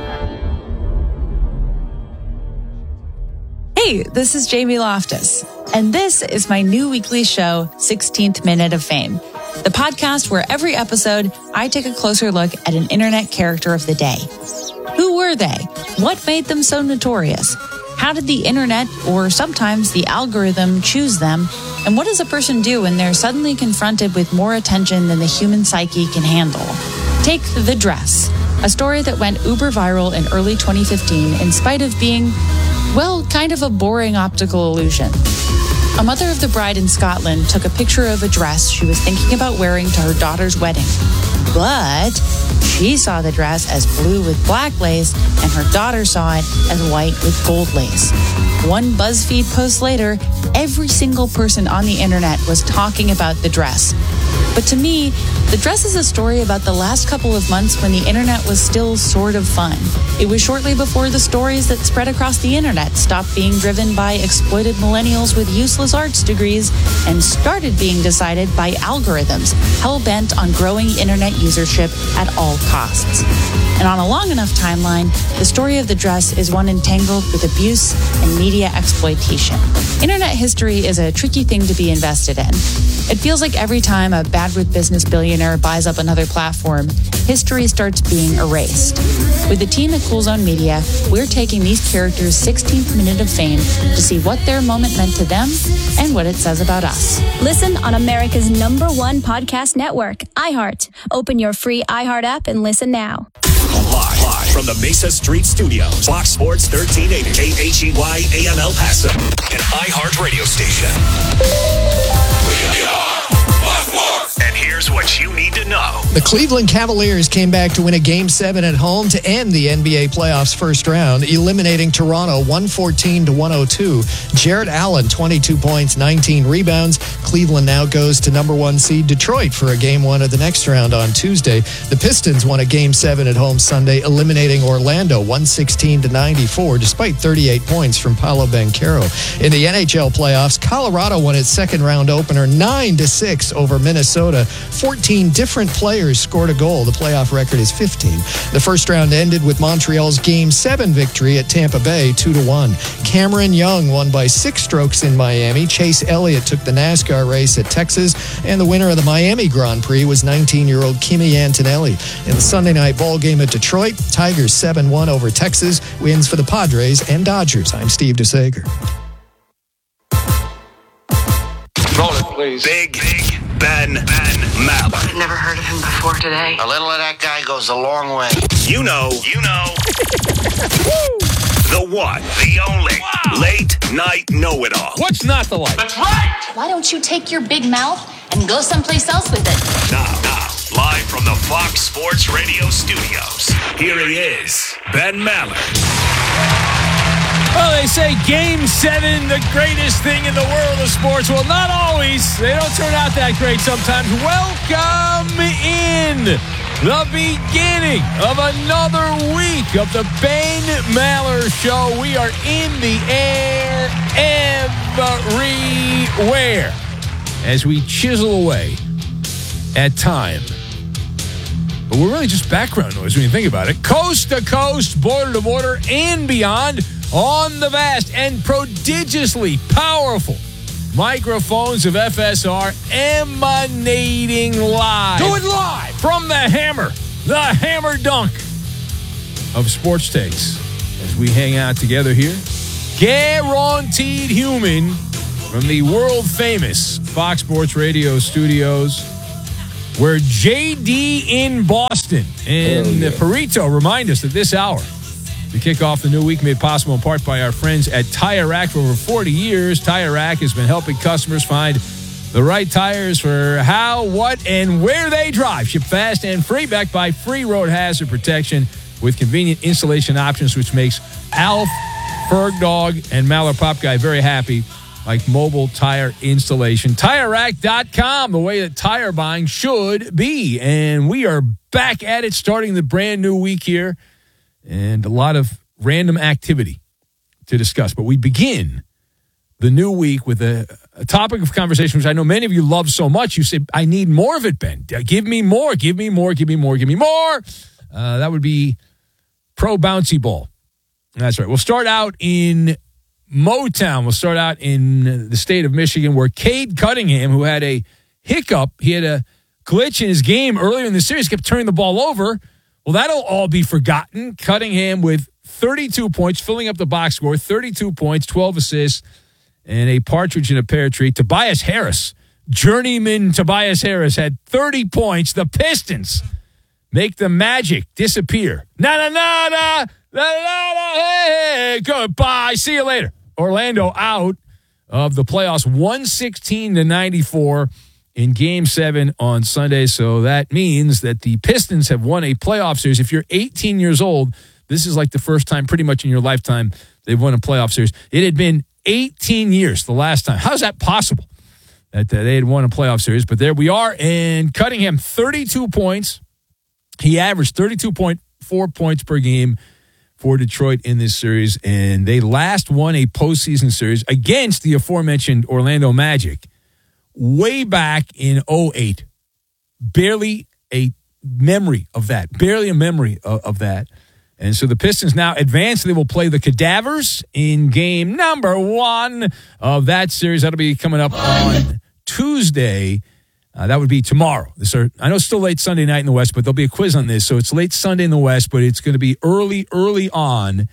Hey, this is Jamie Loftus, and this is my new weekly show, sixteenth Minute of Fame, the podcast where every episode I take a closer look at an internet character of the day. Who were they? What made them so notorious? How did the internet, or sometimes the algorithm, choose them? And what does a person do when they're suddenly confronted with more attention than the human psyche can handle? Take The Dress, a story that went uber viral in early twenty fifteen in spite of being, well, kind of a boring optical illusion. A mother of the bride in Scotland took a picture of a dress she was thinking about wearing to her daughter's wedding. But she saw the dress as blue with black lace, and her daughter saw it as white with gold lace. One BuzzFeed post later, every single person on the internet was talking about the dress. But to me, the dress is a story about the last couple of months when the internet was still sort of fun. It was shortly before the stories that spread across the internet stopped being driven by exploited millennials with useless arts degrees and started being decided by algorithms hell-bent on growing internet usership at all costs. And on a long enough timeline, the story of the dress is one entangled with abuse and media exploitation. Internet history is a tricky thing to be invested in. It feels like every time a bad with business billionaire buys up another platform, history starts being erased. With the team at Cool Zone Media, we're taking these characters' sixteenth minute of fame to see what their moment meant to them and what it says about us. Listen on America's number one podcast network, iHeart. Open your free iHeart app and listen now. Live, live from the Mesa Street Studios, Fox Sports thirteen eighty, K H E Y A M El Paso, an iHeart radio station. We are And here's what you need to know. The Cleveland Cavaliers came back to win a Game seven at home to end the N B A playoffs first round, eliminating Toronto one fourteen to one oh two. Jarrett Allen, twenty-two points, nineteen rebounds. Cleveland now goes to number one seed Detroit for a Game one of the next round on Tuesday. The Pistons won a Game seven at home Sunday, eliminating Orlando one sixteen to ninety-four, despite thirty-eight points from Paolo Banchero. In the N H L playoffs, Colorado won its second round opener nine to six over Minnesota. fourteen different players scored a goal. The playoff record is fifteen. The first round ended with Montreal's Game seven victory at Tampa Bay, two to one. Cameron Young won by six strokes in Miami. Chase Elliott took the NASCAR race at Texas, and the winner of the Miami Grand Prix was nineteen-year-old Kimi Antonelli. In the Sunday night ball game at Detroit, Tigers seven one over Texas, wins for the Padres and Dodgers. I'm Steve DeSager. Roll it, please. Big, big Ben, Ben Maller. Never heard of him before today. A little of that guy goes a long way. You know, you know. The one, the only, wow. Late night know-it-all. What's not the like? That's right. Why don't you take your big mouth and go someplace else with it? Now, now, live from the Fox Sports Radio studios, here he is, Ben Maller. Well, they say Game seven, the greatest thing in the world of sports. Well, not always. They don't turn out that great sometimes. Welcome in the beginning of another week of the Ben Maller Show. We are in the air everywhere as we chisel away at time but we're really just background noise when you think about it. Coast to coast, border to border, and beyond on the vast and prodigiously powerful microphones of F S R, emanating live. Do it live! From the hammer, the hammer dunk of sports takes as we hang out together here. Guaranteed human from the world famous Fox Sports Radio studios. We're J D in Boston. And oh, yeah. Perito remind us that this hour, we kick off the new week made possible in part by our friends at Tire Rack. For over forty years, Tire Rack has been helping customers find the right tires for how, what, and where they drive. Ship fast and free, backed by free road hazard protection with convenient installation options, which makes Alf, Ferg Dog, and Maller Pop Guy very happy, like mobile tire installation. Tire Rack dot com, the way that tire buying should be. And we are back at it, starting the brand new week here. And a lot of random activity to discuss. But we begin the new week with a, a topic of conversation, which I know many of you love so much. You say, I need more of it, Ben. Give me more, give me more, give me more, give me more. Uh, that would be pro bouncy ball. That's right. We'll start out in Motown. We'll start out in the state of Michigan, where Cade Cunningham, who had a hiccup, he had a glitch in his game earlier in the series, kept turning the ball over. Well, that'll all be forgotten. Cunningham with thirty-two points, filling up the box score, thirty-two points, twelve assists, and a partridge in a pear tree. Tobias Harris, journeyman Tobias Harris, had thirty points. The Pistons make the Magic disappear. Na-na-na-na, na-na-na, hey, goodbye, see you later. Orlando out of the playoffs, one sixteen to ninety-four. In Game seven on Sunday. So that means that the Pistons have won a playoff series. If you're eighteen years old, this is like the first time pretty much in your lifetime they've won a playoff series. It had been eighteen years the last time. How's that possible that uh, they had won a playoff series? But there we are. And Cunningham, thirty-two points. He averaged thirty-two point four points per game for Detroit in this series. And they last won a postseason series against the aforementioned Orlando Magic way back in oh eight. Barely a memory of that. Barely a memory of, of that. And so the Pistons now advance. They will play the Cadavers in game number one of that series. That'll be coming up on Tuesday. Uh, that would be tomorrow. This are, I know it's still late Sunday night in the West, but there'll be a quiz on this. So it's late Sunday in the West, but it's going to be early, early on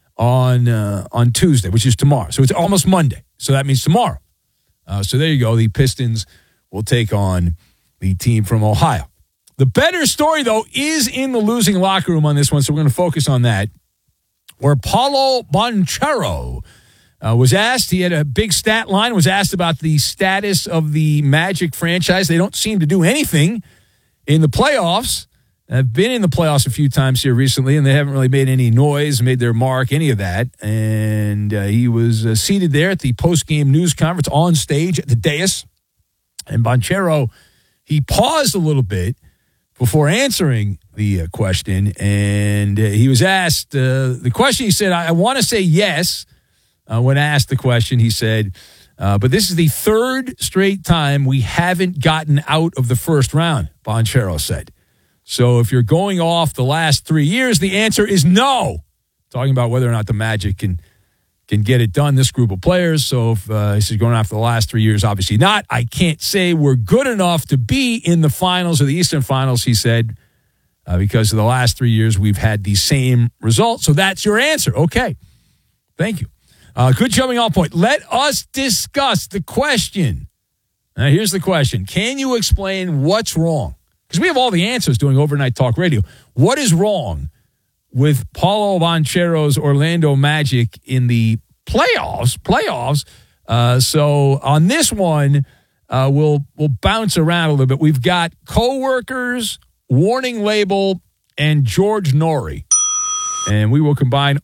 on uh, on Tuesday, which is tomorrow. So it's almost Monday. So that means tomorrow. Uh, so there you go. The Pistons will take on the team from Ohio. The better story, though, is in the losing locker room on this one, so we're going to focus on that, where Paolo Banchero uh, was asked. He had a big stat line, was asked about the status of the Magic franchise. They don't seem to do anything in the playoffs. I've been in the playoffs a few times here recently, and they haven't really made any noise, made their mark, any of that. And uh, he was uh, seated there at the post-game news conference on stage at the dais. And Banchero, he paused a little bit before answering the uh, question. And uh, he was asked uh, the question. He said, I, I want to say yes. Uh, when asked the question, he said, uh, but this is the third straight time we haven't gotten out of the first round, Banchero said. So if you're going off the last three years, the answer is no. Talking about whether or not the Magic can can get it done, this group of players. So if uh, this is going off the last three years, obviously not. I can't say we're good enough to be in the finals or the Eastern Finals, he said, uh, because of the last three years we've had the same result. So that's your answer. Okay. Thank you. Uh, good jumping off point. Let us discuss the question. Now, here's the question. Can you explain what's wrong? Because we have all the answers doing overnight talk radio. What is wrong with Paolo Banchero's Orlando Magic in the playoffs? Playoffs. Uh, so on this one, uh, we'll we'll bounce around a little bit. We've got coworkers, warning label, and George Norrie, and we will combine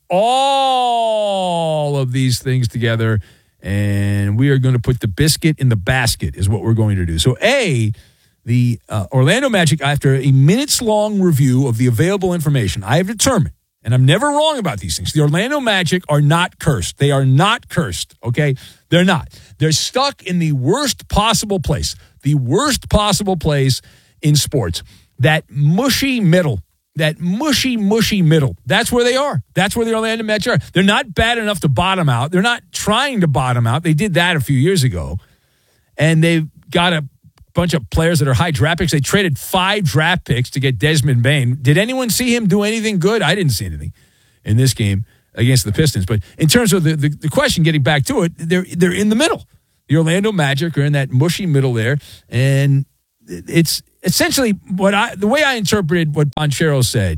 all of these things together, and we are going to put the biscuit in the basket. Is what we're going to do. So a. The uh, Orlando Magic, after a minutes-long review of the available information, I have determined, and I'm never wrong about these things, the Orlando Magic are not cursed. They are not cursed, okay? They're not. They're stuck in the worst possible place, the worst possible place in sports. that mushy middle, that mushy, mushy middle. That's where they are. That's where the Orlando Magic are. They're not bad enough to bottom out. They're not trying to bottom out. They did that a few years ago. And they've got a bunch of players that are high draft picks. They traded five draft picks to get Desmond Bain. Did anyone see him do anything good? I didn't see anything in this game against the Pistons. But in terms of the, the, the question, getting back to it, they're they're in the middle. The Orlando Magic are in that mushy middle there. And it's essentially what I the way I interpreted what Banchero said.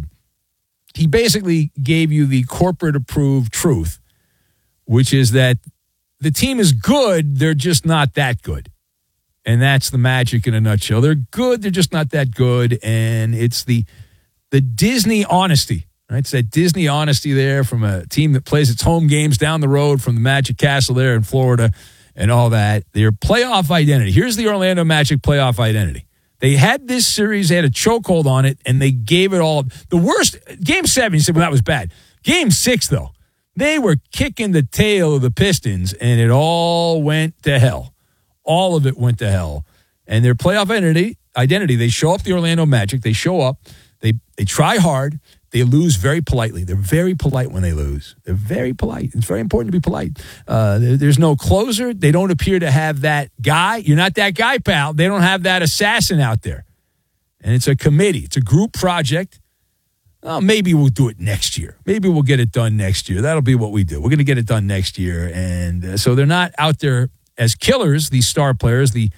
He basically gave you the corporate-approved truth, which is that the team is good, they're just not that good. And that's the Magic in a nutshell. They're good, they're just not that good. And it's the the Disney honesty, right? It's that Disney honesty there from a team that plays its home games down the road from the Magic Castle there in Florida and all that. Their playoff identity. Here's the Orlando Magic playoff identity. They had this series, they had a chokehold on it, and they gave it all. The worst, game seven, you said, well, that was bad. Game six, though, they were kicking the tail of the Pistons, and it all went to hell. All of it went to hell. And their playoff identity, identity, they show up the Orlando Magic. They show up. They they try hard. They lose very politely. They're very polite when they lose. They're very polite. It's very important to be polite. Uh, there, there's no closer. They don't appear to have that guy. You're not that guy, pal. They don't have that assassin out there. And it's a committee. It's a group project. Oh, maybe we'll do it next year. Maybe we'll get it done next year. That'll be what we do. We're going to get it done next year. And uh, so they're not out there as killers, these star players, the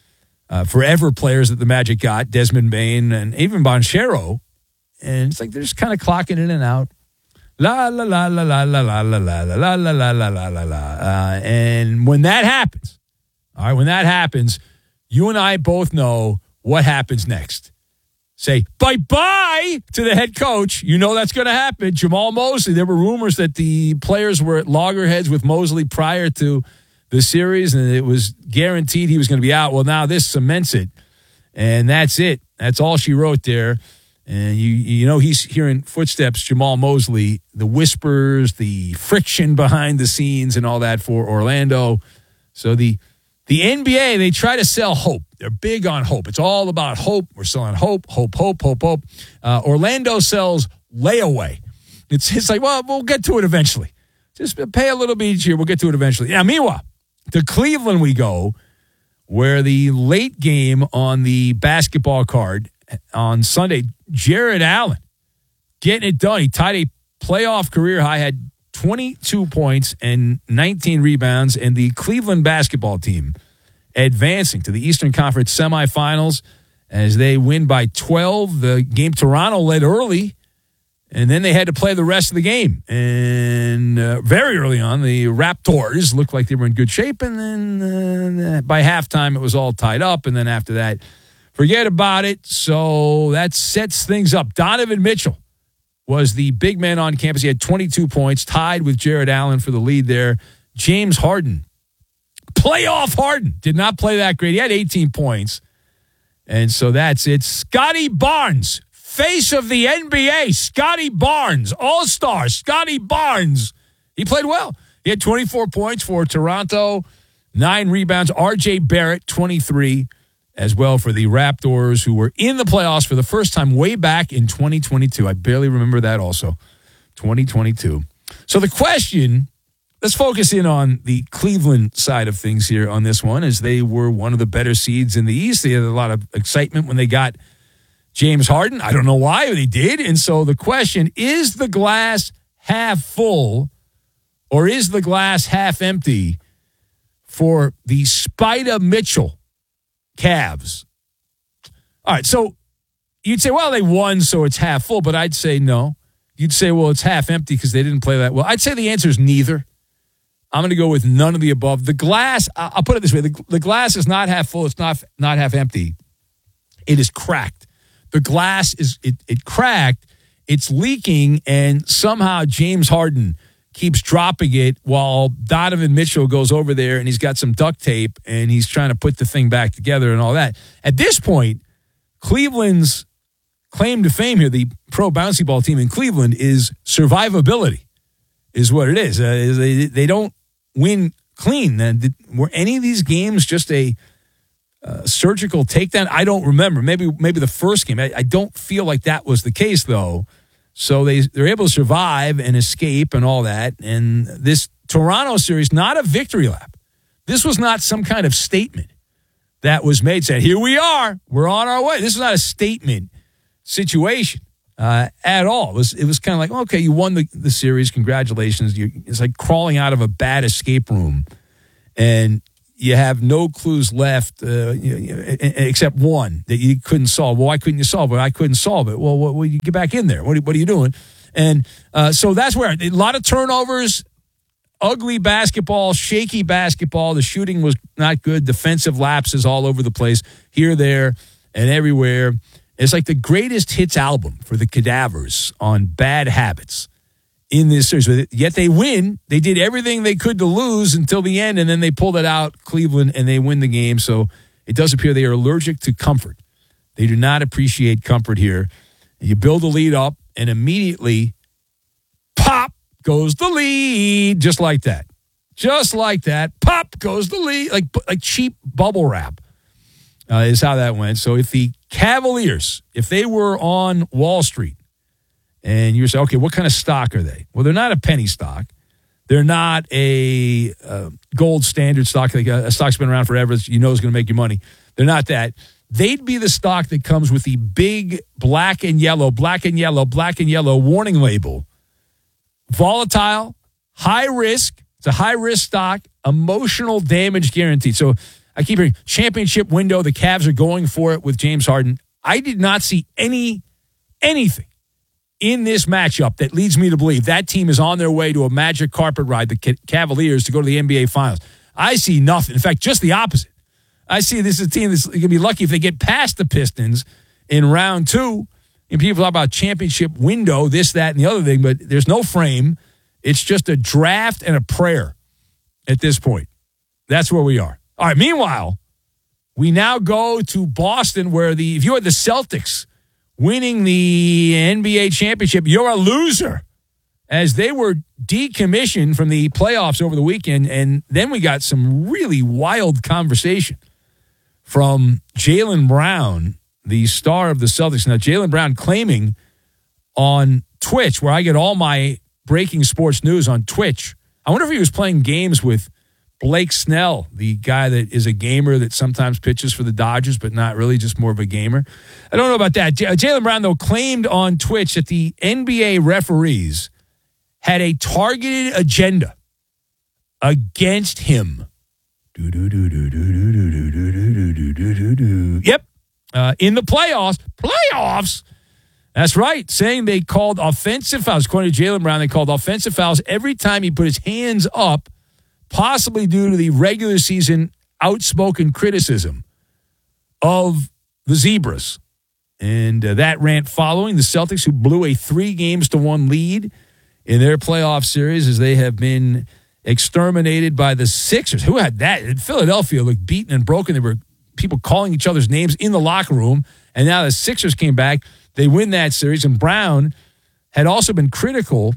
uh, forever players that the Magic got, Desmond Bain and even Banchero. And it's like they're just kind of clocking in and out. La, la, la, la, la, la, la, la, la, la, la, la, la, la, la, la. Uh, and when that happens, all right, when that happens, you and I both know what happens next. Say bye-bye to the head coach. You know that's going to happen. Jamal Mosley. There were rumors that the players were at loggerheads with Mosley prior to the series, and it was guaranteed he was going to be out. Well, now this cements it, and that's it. That's all she wrote there. And you you know he's hearing footsteps, Jamal Mosley, the whispers, the friction behind the scenes and all that for Orlando. So the the N B A, they try to sell hope. They're big on hope. It's all about hope. We're selling hope, hope, hope, hope, hope. Uh, Orlando sells layaway. It's, it's like, well, we'll get to it eventually. Just pay a little bit each year. We'll get to it eventually. Now, meanwhile, to Cleveland we go, where the late game on the basketball card on Sunday, Jared Allen getting it done. He tied a playoff career high, had twenty-two points and nineteen rebounds, and the Cleveland basketball team advancing to the Eastern Conference semifinals as they win by twelve. The game Toronto led early, and then they had to play the rest of the game. And uh, very early on, the Raptors looked like they were in good shape, and then uh, by halftime, it was all tied up, and then after that, forget about it. So that sets things up. Donovan Mitchell was the big man on campus. He had twenty-two points, tied with Jared Allen for the lead there. James Harden, playoff Harden, did not play that great. He had eighteen points. And so that's it. Scotty Barnes, face of the N B A, Scotty Barnes, all-star, Scotty Barnes. He played well. He had twenty-four points for Toronto, nine rebounds. R J Barrett, twenty-three. As well for the Raptors, who were in the playoffs for the first time way back in twenty twenty-two. I barely remember that also, twenty twenty-two. So the question, let's focus in on the Cleveland side of things here on this one, as they were one of the better seeds in the East. They had a lot of excitement when they got James Harden. I don't know why, but they did. And so the question, is the glass half full or is the glass half empty for the Spider Mitchell Cavs? All right, so you'd say, well, they won, so it's half full, but I'd say no. You'd say, well, it's half empty because they didn't play that well. I'd say the answer is neither. I'm going to go with none of the above. The glass, I'll put it this way, the, the glass is not half full, it's not not half empty. It is cracked. The glass is, it, it cracked, it's leaking, and somehow James Harden keeps dropping it while Donovan Mitchell goes over there and he's got some duct tape and he's trying to put the thing back together and all that. At this point, Cleveland's claim to fame here, the pro bouncy ball team in Cleveland, is survivability, is what it is. Uh, they, they don't win clean. Uh, did, were any of these games just a uh, surgical takedown. I don't remember. Maybe maybe the first game. I, I don't feel like that was the case, though. So they, they're able to survive and escape and all that. And this Toronto series, not a victory lap. This was not some kind of statement that was made, said, here we are, we're on our way. This is not a statement situation uh, at all. It was, it was kind of like, okay, you won the, the series, congratulations. You're, it's like crawling out of a bad escape room, and you have no clues left uh, you, you, except one that you couldn't solve. Well, why couldn't you solve it? I couldn't solve it. Well, well you get back in there. What are, what are you doing? And uh, so that's where a lot of turnovers, ugly basketball, shaky basketball. The shooting was not good. Defensive lapses all over the place, here, there, and everywhere. It's like the greatest hits album for the Cadavers on bad habits in this series. Yet they win. They did everything they could to lose until the end, and then they pulled it out, Cleveland, and they win the game. So it does appear they are allergic to comfort. They do not appreciate comfort here. You build a lead up, and immediately, pop, goes the lead, just like that. Just like that. Pop goes the lead, like like cheap bubble wrap uh, is how that went. So if the Cavaliers, if they were on Wall Street, and you say, okay, what kind of stock are they? Well, they're not a penny stock. They're not a uh, gold standard stock, like a, a stock's been around forever, you know is going to make you money. They're not that. They'd be the stock that comes with the big black and yellow, black and yellow, black and yellow warning label. Volatile, high risk. It's a high risk stock, emotional damage guaranteed. So I keep hearing championship window. The Cavs are going for it with James Harden. I did not see any anything in this matchup that leads me to believe that team is on their way to a magic carpet ride, the Cavaliers, to go to the N B A Finals. I see nothing. In fact, just the opposite. I see this is a team that's going to be lucky if they get past the Pistons in round two. And people talk about championship window, this, that, and the other thing, but there's no frame. It's just a draft and a prayer at this point. That's where we are. All right, meanwhile, we now go to Boston, where the if you had the Celtics winning the N B A championship, you're a loser, as they were decommissioned from the playoffs over the weekend. And then we got some really wild conversation from Jaylen Brown, the star of the Celtics. Now, Jaylen Brown claiming on Twitch, where I get all my breaking sports news on Twitch. I wonder if he was playing games with Blake Snell, the guy that is a gamer that sometimes pitches for the Dodgers, but not really, just more of a gamer. I don't know about that. J- Jaylen Brown, though, claimed on Twitch that the N B A referees had a targeted agenda against him. Yep. Uh, in the playoffs. Playoffs? That's right. Saying they called offensive fouls. According to Jaylen Brown, they called offensive fouls every time he put his hands up, possibly due to the regular season outspoken criticism of the Zebras. And uh, that rant following the Celtics, who blew a three games to one lead in their playoff series, as they have been exterminated by the Sixers. Who had that? Philadelphia looked beaten and broken. There were people calling each other's names in the locker room. And now the Sixers came back. They win that series. And Brown had also been critical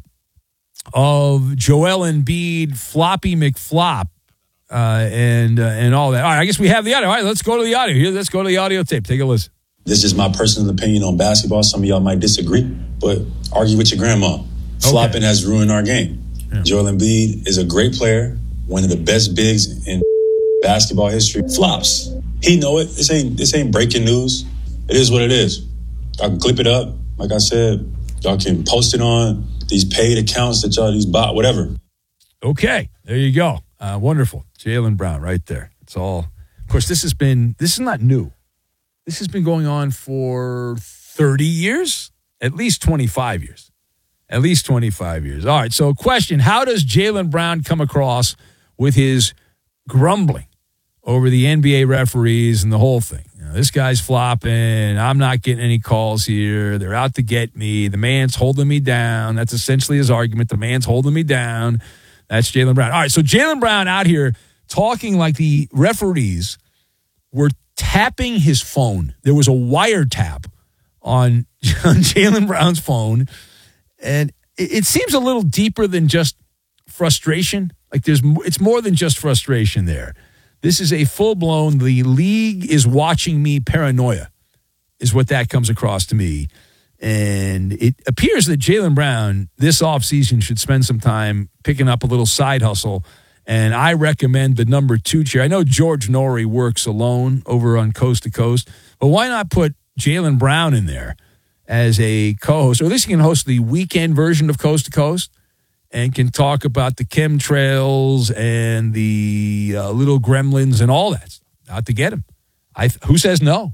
of Joel Embiid, Floppy McFlop, uh, and uh, and all that. All right, I guess we have the audio. All right, let's go to the audio. Here, let's go to the audio tape. Take a listen. This is my personal opinion on basketball. Some of y'all might disagree, but argue with your grandma. Okay. Flopping has ruined our game. Yeah. Joel Embiid is a great player, one of the best bigs in basketball history. Flops. He know it. This ain't this ain't breaking news. It is what it is. I can clip it up. Like I said, y'all can post it on these paid accounts that y'all, these bot, whatever. Okay, there you go. Uh, wonderful. Jaylen Brown right there. It's all, of course, this has been, this is not new. This has been going on for thirty years, at least twenty-five years. At least twenty-five years. All right, so question, how does Jaylen Brown come across with his grumbling over the N B A referees and the whole thing? You know, this guy's flopping. I'm not getting any calls here. They're out to get me. The man's holding me down. That's essentially his argument. The man's holding me down. That's Jaylen Brown. All right, so Jaylen Brown out here talking like the referees were tapping his phone. There was a wiretap on, on Jaylen Brown's phone. And it, it seems a little deeper than just frustration. Like there's, it's more than just frustration there. This is a full-blown, the league is watching me paranoia, is what that comes across to me. And it appears that Jaylen Brown this offseason should spend some time picking up a little side hustle. And I recommend the number two chair. I know George Norrie works alone over on Coast to Coast, but why not put Jaylen Brown in there as a co-host? Or at least he can host the weekend version of Coast to Coast and can talk about the chemtrails and the uh, little gremlins and all that stuff. Out to get him. I, who says no?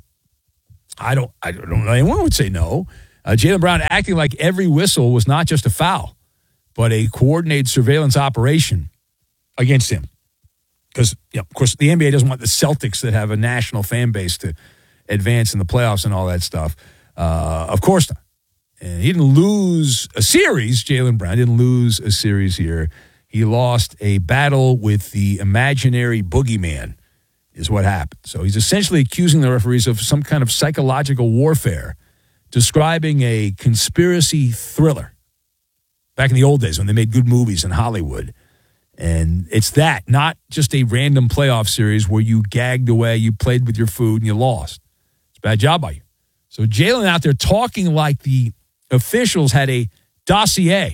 I don't, I don't know anyone would say no. Uh, Jaylen Brown acting like every whistle was not just a foul, but a coordinated surveillance operation against him. Because, you know, of course, the N B A doesn't want the Celtics that have a national fan base to advance in the playoffs and all that stuff. Uh, of course not. And he didn't lose a series. Jaylen Brown didn't lose a series here. He lost a battle with the imaginary boogeyman is what happened. So he's essentially accusing the referees of some kind of psychological warfare, describing a conspiracy thriller back in the old days when they made good movies in Hollywood. And it's that, not just a random playoff series where you gagged away, you played with your food, and you lost. It's a bad job by you. So Jaylen out there talking like the officials had a dossier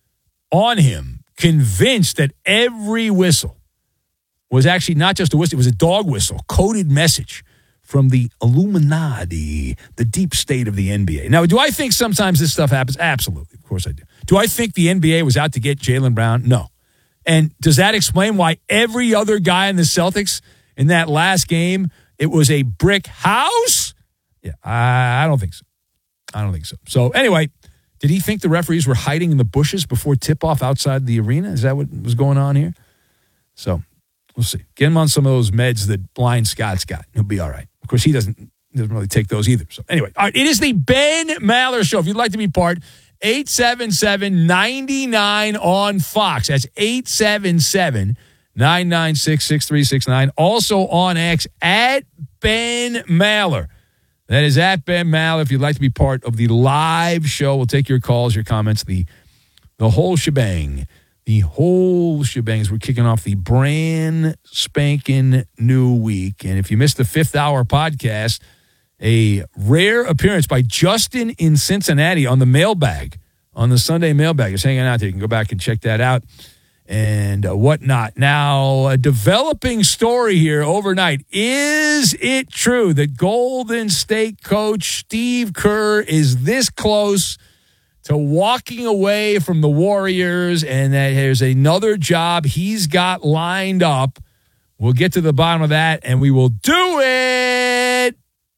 on him, convinced that every whistle was actually not just a whistle, it was a dog whistle, coded message from the Illuminati, the deep state of the N B A. Now, do I think sometimes this stuff happens? Absolutely. Of course I do. Do I think the N B A was out to get Jaylen Brown? No. And does that explain why every other guy in the Celtics in that last game, it was a brick house? Yeah, I, I don't think so. I don't think so. So anyway, did he think the referees were hiding in the bushes before tip-off outside the arena? Is that what was going on here? So we'll see. Get him on some of those meds that Blind Scott's got. He'll be all right. Of course, he doesn't, doesn't really take those either. So anyway, all right, it is the Ben Maller Show. If you'd like to be part, eight seven seven, nine nine on Fox. That's eight seven seven, nine nine six, six three six nine. Also on X, at Ben Maller. That is at Ben Maller. If you'd like to be part of the live show, we'll take your calls, your comments, the the whole shebang. The whole shebang as we're kicking off the brand spanking new week. And if you missed the fifth hour podcast, a rare appearance by Justin in Cincinnati on the mailbag, on the Sunday mailbag. It's hanging out there. You can go back and check that out and uh, whatnot. Now, a developing story here overnight. Is it true that Golden State coach Steve Kerr is this close to walking away from the Warriors and that there's another job he's got lined up? We'll get to the bottom of that, and we will do it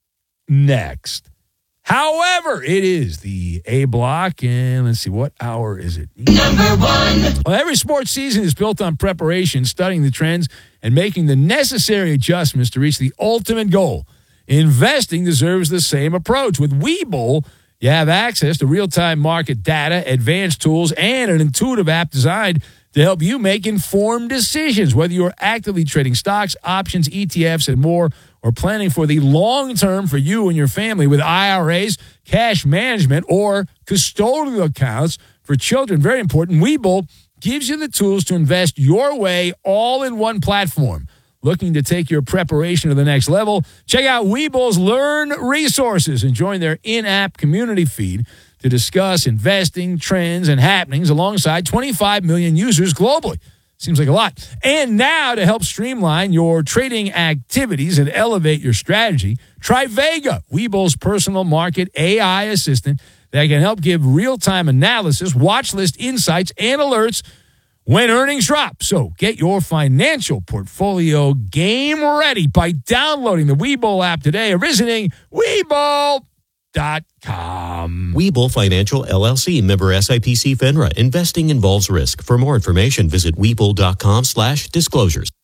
next. However, it is the A block, and let's see, what hour is it? Number one. Well, every sports season is built on preparation, studying the trends, and making the necessary adjustments to reach the ultimate goal. Investing deserves the same approach. With Webull, you have access to real-time market data, advanced tools, and an intuitive app designed to help you make informed decisions, whether you're actively trading stocks, options, E T Fs, and more, or planning for the long term for you and your family with I R As, cash management, or custodial accounts for children. Very important. Webull gives you the tools to invest your way all in one platform. Looking to take your preparation to the next level? Check out Webull's Learn resources and join their in-app community feed to discuss investing, trends, and happenings alongside twenty-five million users globally. Seems like a lot. And now to help streamline your trading activities and elevate your strategy, try Vega, Webull's personal market A I assistant that can help give real-time analysis, watch list insights, and alerts when earnings drop. So get your financial portfolio game ready by downloading the Webull app today or visiting Webull dot com. Webull Financial, L L C, member S I P C FINRA. Investing involves risk. For more information, visit Webull dot com slash disclosures.